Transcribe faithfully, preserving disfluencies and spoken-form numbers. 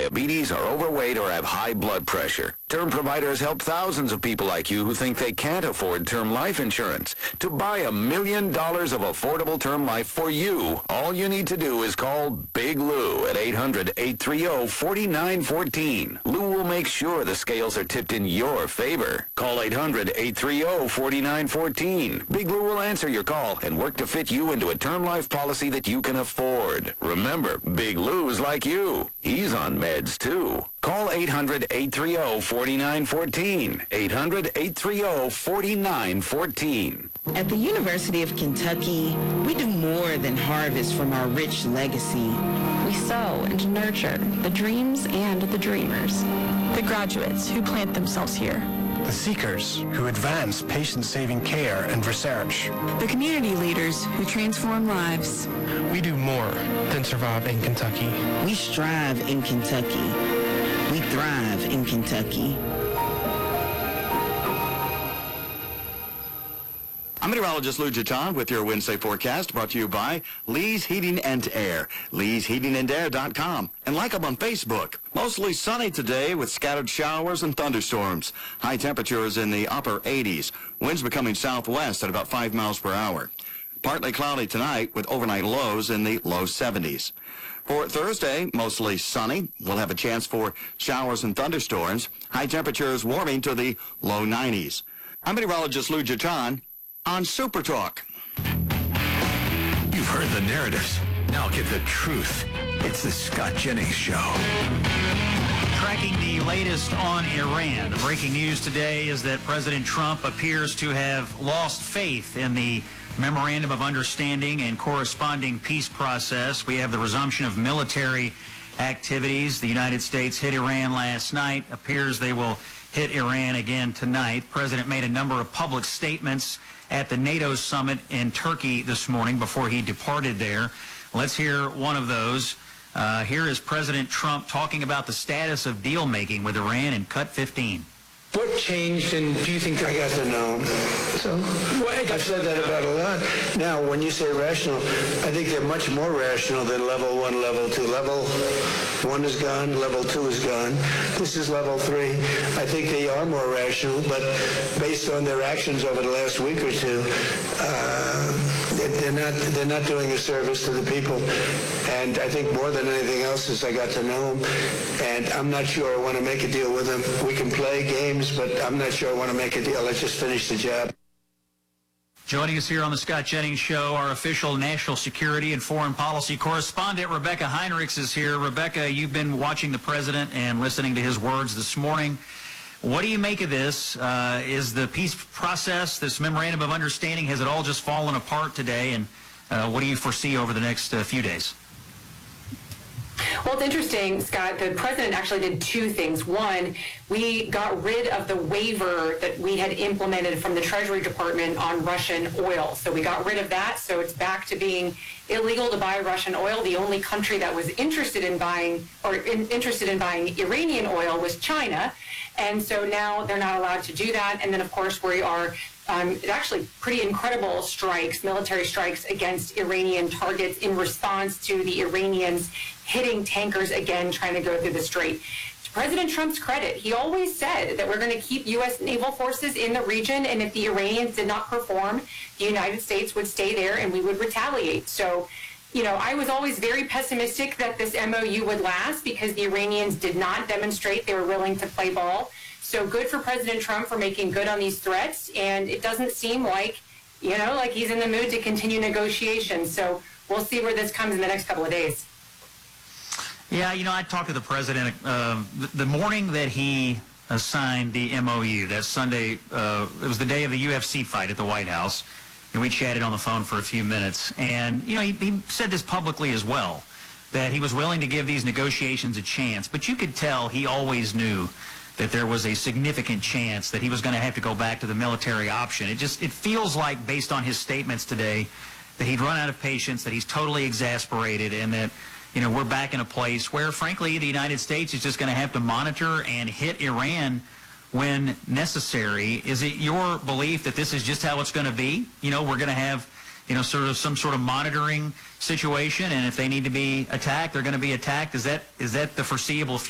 diabetes, are overweight, or have high blood pressure. Term providers help thousands of people like you who think they can't afford term life insurance. To buy a million dollars of affordable term life for you, all you need to do is call Big Lou at eight hundred, eight three zero, four nine one four. Lou will make sure the scales are tipped in your favor. Call eight hundred, eight three zero, four nine one four. Big Lou will answer your call and work to fit you into a term life policy that you can afford. Remember, Big Lou's like you. He's on meds, too. Call eight hundred, eight three zero, four nine one four. eight hundred, eight three zero, four nine one four. At the University of Kentucky, we do more than harvest from our rich legacy. We sow and nurture the dreams and the dreamers. The graduates who plant themselves here. The seekers who advance patient-saving care and research. The community leaders who transform lives. We do more than survive in Kentucky. We strive in Kentucky. We thrive in Kentucky. I'm meteorologist Lou Jitan with your Wednesday forecast, brought to you by Lee's Heating and Air, lees heating and air dot com, and like them on Facebook. Mostly sunny today with scattered showers and thunderstorms. High temperatures in the upper eighties. Winds becoming southwest at about five miles per hour. Partly cloudy tonight with overnight lows in the low seventies. For Thursday, mostly sunny. We'll have a chance for showers and thunderstorms. High temperatures warming to the low nineties. I'm meteorologist Lou Jitan on Super Talk. You've heard the narratives. Now get the truth. It's the Scott Jennings Show. Tracking the latest on Iran. The breaking news today is that President Trump appears to have lost faith in the Memorandum of Understanding and corresponding peace process. We have the resumption of military activities. The United States hit Iran last night. Appears they will hit Iran again tonight. The president made a number of public statements at the NATO summit in Turkey this morning before he departed there. Let's hear one of those. Uh, here is President Trump talking about the status of deal-making with Iran in Cut fifteen. What changed, and do you think... I got to know. So, well, I've said that about a lot. Now, when you say rational, I think they're much more rational than level one, level two. Level one is gone, level two is gone. This is level three. I think they are more rational, but based on their actions over the last week or two, uh, they're not, they're not doing a service to the people. And I think more than anything else is I got to know them, and I'm not sure I want to make a deal with them. We can play games, but I'm not sure I want to make a deal. Let's just finish the job. Joining us here on the Scott Jennings Show, our official national security and foreign policy correspondent, Rebecca Heinrichs, is here. Rebecca, you've been watching the president and listening to his words this morning. What do you make of this? Uh, is the peace process, this memorandum of understanding, has it all just fallen apart today? And uh, what do you foresee over the next uh, few days? Well, it's interesting, Scott. The president actually did two things. One, we got rid of the waiver that we had implemented from the Treasury Department on Russian oil. So we got rid of that. So it's back to being illegal to buy Russian oil. The only country that was interested in buying or in, interested in buying Iranian oil was China. And so now they're not allowed to do that. And then, of course, we are um, actually pretty incredible strikes, military strikes against Iranian targets in response to the Iranians hitting tankers again, trying to go through the strait. To President Trump's credit, he always said that we're going to keep U S naval forces in the region, and if the Iranians did not perform, the United States would stay there and we would retaliate. So, you know, I was always very pessimistic that this M O U would last because the Iranians did not demonstrate they were willing to play ball. So good for President Trump for making good on these threats, and it doesn't seem like, you know, like he's in the mood to continue negotiations. So we'll see where this comes in the next couple of days. Yeah, you know, I talked to the president uh, the, the morning that he uh, signed the M O U. That Sunday, uh, it was the day of the U F C fight at the White House, and we chatted on the phone for a few minutes. And, you know, he, he said this publicly as well, that he was willing to give these negotiations a chance. But you could tell he always knew that there was a significant chance that he was going to have to go back to the military option. It just, it feels like, based on his statements today, that he'd run out of patience, that he's totally exasperated, and that, you know, we're back in a place where, frankly, the United States is just going to have to monitor and hit Iran when necessary. Is it your belief that this is just how it's going to be? You know, we're going to have, you know, sort of some sort of monitoring situation, and if they need to be attacked, they're going to be attacked. Is that is that the foreseeable